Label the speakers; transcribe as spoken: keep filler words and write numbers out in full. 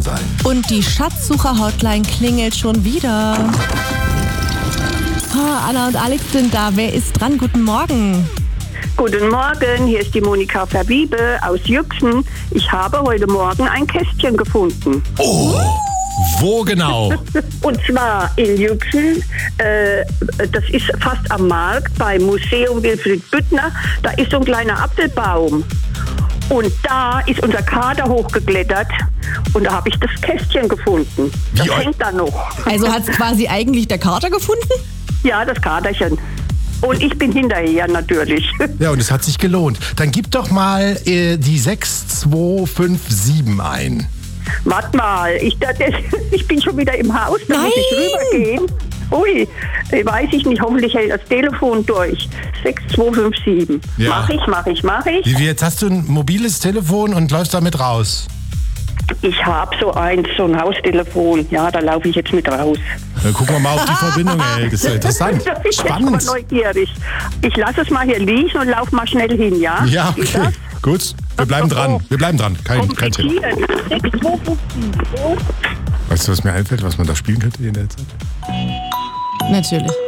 Speaker 1: sein.
Speaker 2: Und die Schatzsucher-Hotline klingelt schon wieder. Ah, Anna und Alex sind da. Wer ist dran? Guten Morgen.
Speaker 3: Guten Morgen, hier ist die Monika Verwiebe aus Yüchsen. Ich habe heute Morgen ein Kästchen gefunden.
Speaker 1: Oh, wo genau?
Speaker 3: Und zwar in Yüchsen, äh, das ist fast am Markt beim Museum Wilfried Büttner. Da ist so ein kleiner Apfelbaum. Und da ist unser Kater hochgeklettert und da habe ich das Kästchen gefunden. Das
Speaker 1: Wie eu-
Speaker 3: hängt da noch.
Speaker 2: Also hat es quasi eigentlich der Kater gefunden?
Speaker 3: Ja, das Katerchen. Und ich bin hinterher natürlich.
Speaker 1: Ja, und es hat sich gelohnt. Dann gib doch mal äh, die sechs zwei fünf sieben ein.
Speaker 3: Warte mal, ich, das, ich bin schon wieder im Haus, da muss ich
Speaker 2: Nein!
Speaker 3: rübergehen. Ui, weiß ich nicht, hoffentlich hält das Telefon durch. sechs zwei fünf sieben.
Speaker 1: Ja.
Speaker 3: Mach ich, mach ich, mach ich.
Speaker 1: Wie, jetzt hast du ein mobiles Telefon und läufst damit raus.
Speaker 3: Ich habe so eins, so ein Haustelefon. Ja, da laufe ich jetzt mit raus.
Speaker 1: Dann gucken wir mal auf die Verbindung, ey. Das ist ja interessant.
Speaker 3: Da bin ich jetzt
Speaker 1: Spannend.
Speaker 3: mal neugierig. Ich lasse es mal hier liegen und laufe mal schnell hin, ja?
Speaker 1: Ja,
Speaker 3: Geht
Speaker 1: okay.
Speaker 3: das?
Speaker 1: Gut. Wir bleiben dran. Wir bleiben dran. Kein, kein Thema.
Speaker 3: Kompliziert. sechs zwei fünf sieben.
Speaker 1: Weißt du, was mir einfällt, was man da spielen könnte in der Zeit?
Speaker 2: Natürlich.